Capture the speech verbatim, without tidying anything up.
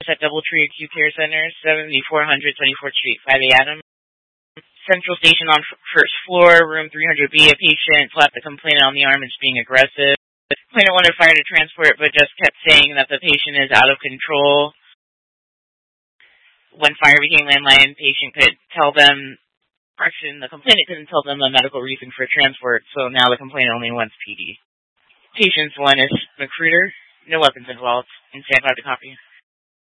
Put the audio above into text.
at Doubletree Acute Care Center, seventy-four hundred twenty-fourth Street, five A Adams. Central Station on f- first floor, room three hundred B. A patient slapped the complainant on the arm and is being aggressive. The complainant wanted fire to transport, but just kept saying that the patient is out of control. When fire became landline, patient could tell them, correction, the complainant couldn't tell them the medical reason for transport, so now the complainant only wants P D. Patient's one is Magruder, no weapons involved, and stand by to copy.